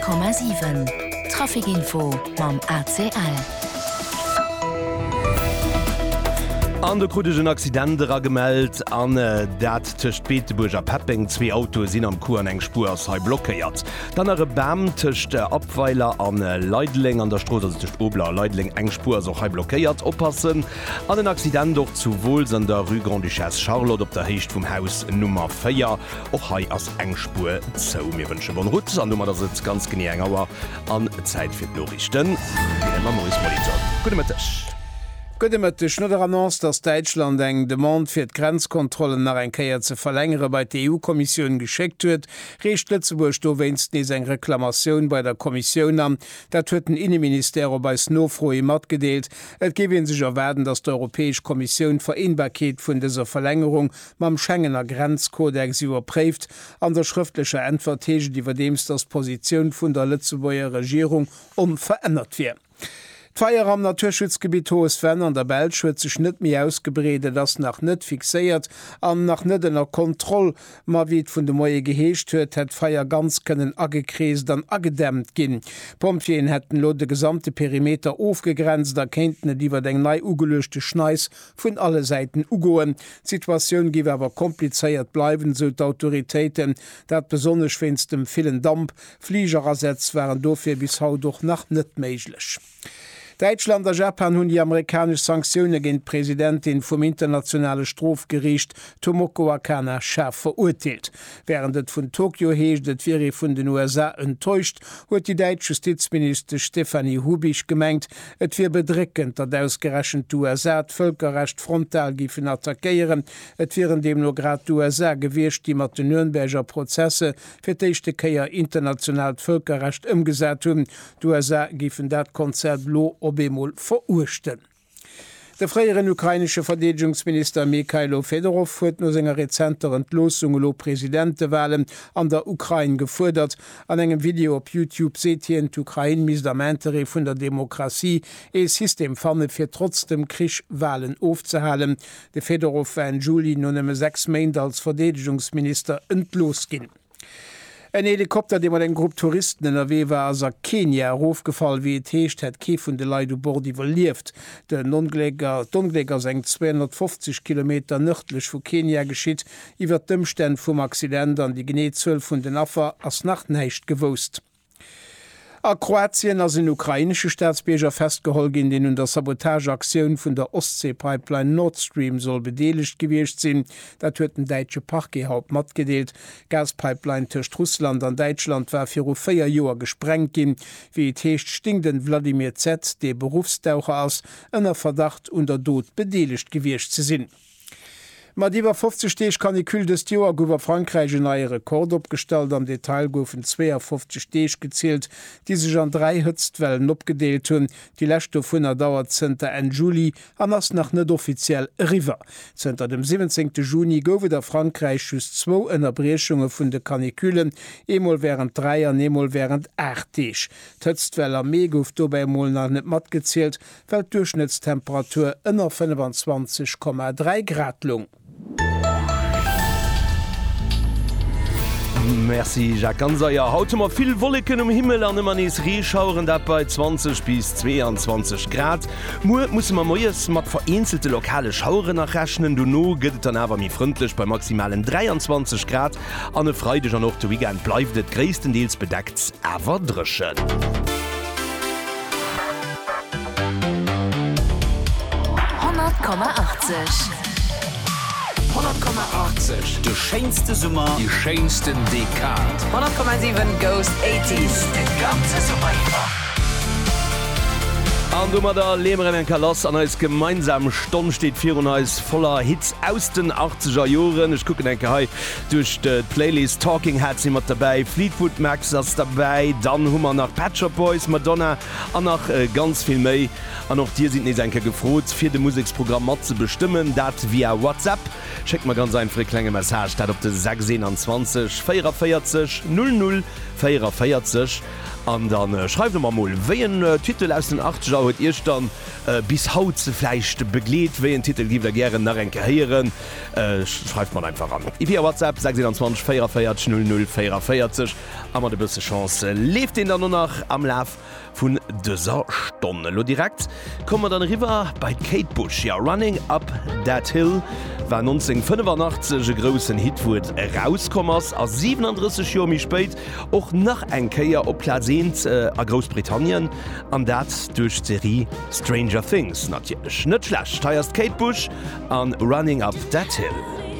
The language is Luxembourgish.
100,7 Trafikinfo mam ACL. An der krudegen Accidenter gemeldt an dat tcht Beeteburger Pepping 2 Autos sinn am Kur an eng Spur ass hai blockéiert. Dann Bam tcht Abweiler an Leidling an der Strocht Obler Leidling eng Spur so hai blockéiert oppassen. An den Accident doch zu Wohls an der Rue Grand Duchesse Charlotte op der Hecht vum Haus Nummer 4 och hai ass eng Spur zou mir wënsche bon Rut an Nummer der sitzt ganz genie enger an Zeit fir Norrichten. Gute Mittag. Gëdemete Schnëderannonce, dats Deitschland eng Demand fir d'Grenzkontrollen nach enkeier ze verlängere bei der EU-Kommission gescheckt huet, recht Lützeburg do wennst nees eng Reklamatioun bei der Kommission an, dat huet den Innenminister bei Snowfroe mat gedeelt. Et gewinn sich erwerden, dats d'Europäesch Kommission Vereinbarkeet vun deser Verlängerung mam Schengener Grenzkodex iwwerpréft, an der schriftliche Entwartege, diwer dems das Position vun der Lützeburger Regierung verändert wird. Feier am Naturschutzgebiet Hohes Venn an der Belschwitz sech net mi ausgebrede, das nach net fixéiert an nach netdenner Kontroll ma wie vun de Moie geheescht huet, het Feier ganz kënnen agekreest an agedämmt ginn. Pompien hätten lo de gesamte Perimeter aufgegrenzt, da kenten diewer deng nei ugelöschte Schneis vun alle Seiten ugoen. Situationun giwe awer kompliceéiert bleiwen so d'Autoritéiten, dat besonnech wennst dem villen Damp, Flieger ersetzt wären dofir bis haut doch nach net méiglech. Deutschland und Japan hunn die amerikasch Sanktionen gegen Präsidentin vom internationale Strafgericht Tomoko Akana schärf verurteilt. Während et vun Tokio heescht et Viri vun den USA enttäuscht, huet die Deutsche Justizminister Stefanie Hubich gemengt, et fir bedreckend, dat ausgerechnet USA d'Völkerrecht frontal gifen attackieren, et viren dem no grad USA gewircht, die mat den Nürnberger Prozesse fir d'échte Keier international Völkerrecht ëmgesat hun. USA gifen dat Konzert lo Obemol verurchten. Der freieren ukrainische Verteidigungsminister Mikhailo Fedorov huet no senger rezenter Entlosung lo Präsidentewahlen an der Ukraine gefordert. An engem Video op YouTube seht hier d'Ukraine mis der Mentere vun der Demokratie e System fanne fir trotzdem Krisch Wahlen aufzuhalen. De Fedorov war en Juli no 6 Main als Verteidigungsminister entlos ginn. Ein Helikopter, dem man den Gruppe Touristen in NRW war, as Kenia aufgefallen, wie et heescht het Kee vun de Lei du Bord überlieft. Den Ungleger seng 250 Kilometer nördlich vu Kenia geschiet, iwwer d'Ëmstände vum Accident an die Gene 12 vun den Affer as Nachtneicht gewost. A Kroatien as in ukrainische Staatsbierger festgeholgin, den un der Sabotageaktion vun der Ostsee-Pipeline Nord Stream soll bedeligt gewircht sinn. Dat huet den Deitsche Parkehaupt mat gedeelt. Gaspipeline tcht Russland an Deutschland war fir 4 Joer gesprengt gin, wie et heescht stingden Wladimir Z, de Berufstaucher ass, ënner Verdacht unter Dod bedeligt gewircht ze sinn. Mat iwwer 50 Steech Kanikül des Joer gower Frankreich en eier Rekord opgestalt, am Detail goufen 52 Steech gezielt, die sech an 3 Hëtztwellen opgedeelt hunn. Die Lächte vunner dauert Zter en Juli an ass nach net offiziell River. Zter dem 17. Juni gowe der Frankreich just 2 Ënnerbreechunge vun de Kanikülen, emol wären 3 an emol wären 8 Teech. D'Hëtztweller mé gouf dobäimol nach net mat gezielt, well Durchschnittstemperatur ënner 25,3 Grad lung. Merci Jacques Ansaier. Haut mat vill Wolleken Himmel an man is Reschauren dat bei 20 bis 22 Grad. Muss man moies mat vereinzelte lokale Schauren nachrechnen. Du no gëtt dann awer mi frontndlech bei maximalen 23 Grad. An e Freidech an noch de Weekend bleif et gréestendeels bedeckt awer dreschen. 100,80 De scheinste Summer, die scheinsten Dekad. 100,7 Ghost 80s. De ganze Summer. An dummer der Lemerin en Kalas an als gemeinsam Stonn steht vir als voller Hits aus den 80er Joren. Ich gucke enke hei durch de Playlist Talking Heads immer dabei, Fleetwood Mac as dabei, dann hummer nach Pet Shop Boys, Madonna an nach ganz viel méi. An noch dir sind nie enke gefrot, fir de Musiksprogramm mat zu bestimmen, dat via WhatsApp. Checkt mal ganz einfach kleine Message, dat op de 26 44 00 44 an dann schreibt mal mal wen Titel aus den 80er hat ihr dann bis haut zefleischchte begleet wie Titel gibt gerne nach enheieren schreibt man einfach an via WhatsApp 26 44 00 44 aber de beste Chance lebt den dann nur noch am Lauf von dieser Stunde lo direkt kommen wir dann rüber bei Kate Bush ja Running Up That Hill war 1985 großen Hitwur rauskommers als 37 Jahre spät auch nach ein Keier op Platz 1 a Großbritannien an dat durch Serie Stranger Things natürlich nicht schlecht. Da ist Kate Bush an Running Up That Hill.